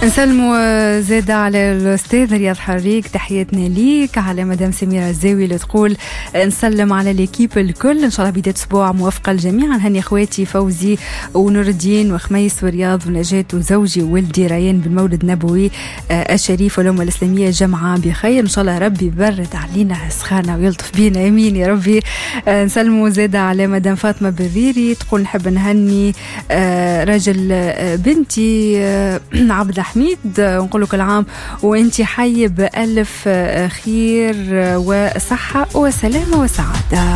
نسلموا زادة على الأستاذ رياض حريك، تحياتنا ليك. على مدام سميرة الزاوي اللي تقول نسلم على ليكيب الكل، إن شاء الله بداية أسبوع موفقة الجميع. نهني أخواتي فوزي ونور الدين وخميس ورياض ونجاة وزوجي وولدي ريان بالمولد النبوي الشريف والأمة الإسلامية جمعة بخير. إن شاء الله ربي يبرد علينا سخانة ويلطف بينا، يمين يا ربي. نسلموا زادة على مدام فاطمة بالريري، تقول نحب نهني رجل بنتي عبد حميد، ونقول له كل عام وانتي حي بألف خير وصحة وسلامة وسعادة.